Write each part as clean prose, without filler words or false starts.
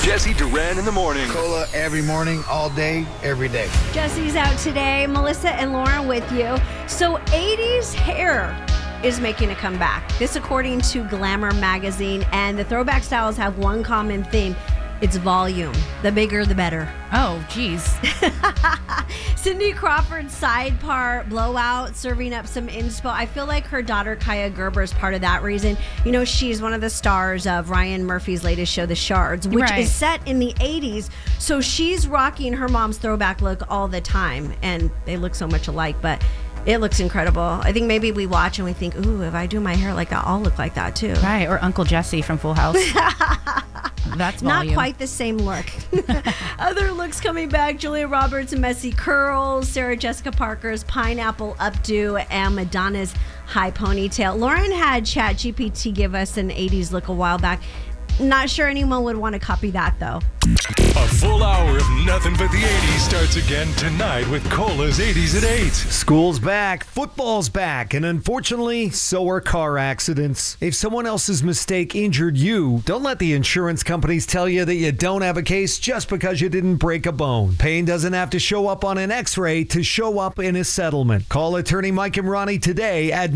Jesse Duran in the morning. Cola every morning, all day, every day. Jesse's out today. Melissa and Lauren with you. So 80s hair is making a comeback. This according to Glamour magazine. And the throwback styles have one common theme. It's volume. The bigger, the better. Oh, geez. Cindy Crawford's side part blowout, serving up some inspo. I feel like her daughter Kaya Gerber is part of that reason. You know, she's one of the stars of Ryan Murphy's latest show, The Shards, which is set in the 80s. So she's rocking her mom's throwback look all the time. And they look so much alike, but it looks incredible. I think maybe we watch and we think, ooh, if I do my hair like that, I'll look like that too. Right, or Uncle Jesse from Full House. That's volume. Not quite the same look. Other looks coming back: Julia Roberts' messy curls, Sarah Jessica Parker's pineapple updo, and Madonna's high ponytail. Lauren had ChatGPT give us an 80s look a while back. Not sure anyone would want to copy that, though. A full hour of nothing but the 80s starts again tonight with Cola's 80s at 8. School's back, football's back, and unfortunately, so are car accidents. If someone else's mistake injured you, don't let the insurance companies tell you that you don't have a case just because you didn't break a bone. Pain doesn't have to show up on an x-ray to show up in a settlement. Call attorney Mike and Ronnie today at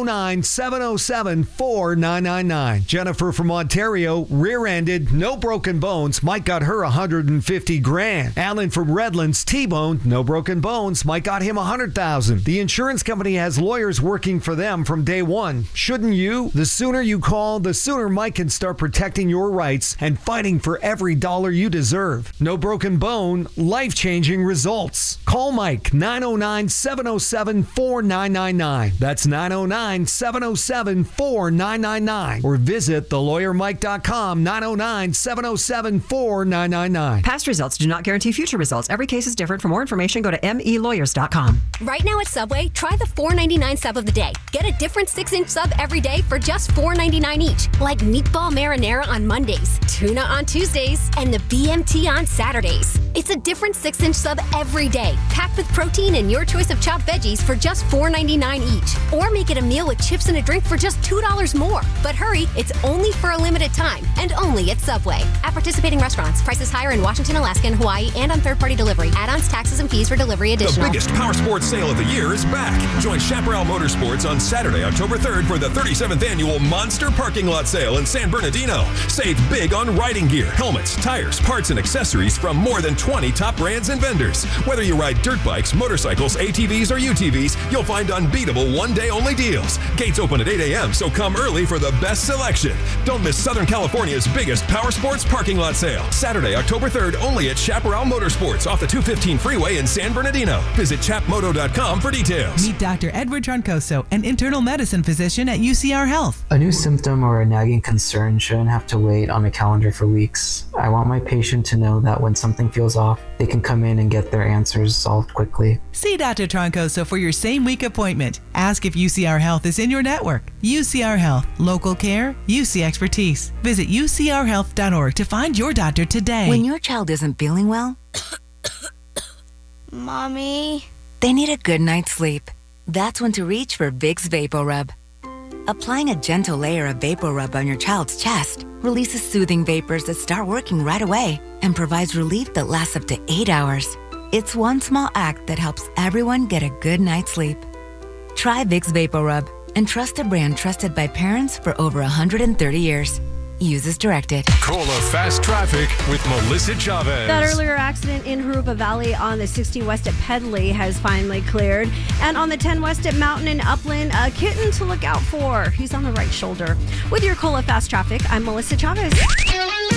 909-707-4999. Jennifer from Ontario, rear-ended, no broken bones. Mike got her $150,000. Alan from Redlands, T-boned, no broken bones. Mike got him $100,000. The insurance company has lawyers working for them from day one. Shouldn't you? The sooner you call, the sooner Mike can start protecting your rights and fighting for every dollar you deserve. No broken bone, life-changing results. Call Mike, 909-707-4999. That's 909-707-4999. Or visit thelawyermike.com, 909-707-4999. Past results do not guarantee future results. Every case is different. For more information, go to melawyers.com. Right now at Subway, try the $4.99 sub of the day. Get a different 6-inch sub every day for just $4.99 each. Like meatball marinara on Mondays, tuna on Tuesdays, and the BMT on Saturdays. It's a different 6-inch sub every day, packed with protein and your choice of chopped veggies for just $4.99 each. Or make it a meal with chips and a drink for just $2 more. But hurry, it's only for a limited time and only at Subway. At participating restaurants, prices higher in Washington, Alaska, and Hawaii, and on third-party delivery. Add-ons, taxes, and fees for delivery additional. The biggest power sports sale of the year is back. Join Chaparral Motorsports on Saturday, October 3rd for the 37th annual Monster Parking Lot Sale in San Bernardino. Save big on riding gear, helmets, tires, parts, and accessories from more than 20 top brands and vendors. Whether you ride dirt bikes, motorcycles, ATVs, or UTVs, you'll find unbeatable one-day-only deals. Gates open at 8 a.m., so come early for the best selection. Don't miss Southern California's biggest power sports parking lot sale. Saturday, October 3rd, only at Chaparral Motorsports off the 215 freeway in San Bernardino. Visit chapmoto.com for details. Meet Dr. Edward Troncoso, an internal medicine physician at UCR Health. A new symptom or a nagging concern shouldn't have to wait on a calendar for weeks. I want my patient to know that when something feels off, they can come in and get their answers solved quickly. See Dr. Troncoso for your same-week appointment. Ask if UCR Health is in your network. UCR Health. Local care, UC expertise. Visit ucrhealth.org to find your doctor today. When your child isn't feeling well, Mommy, they need a good night's sleep. That's when to reach for Vicks VapoRub. Applying a gentle layer of VapoRub on your child's chest releases soothing vapors that start working right away and provides relief that lasts up to 8 hours. It's one small act that helps everyone get a good night's sleep. Try Vicks VapoRub and trust a brand trusted by parents for over 130 years. Use as directed. Cola Fast Traffic with Melissa Chavez. That earlier accident in Harupa Valley on the 60 West at Pedley has finally cleared. And on the 10 West at Mountain and Upland, a kitten to look out for. He's on the right shoulder. With your Cola Fast Traffic, I'm Melissa Chavez.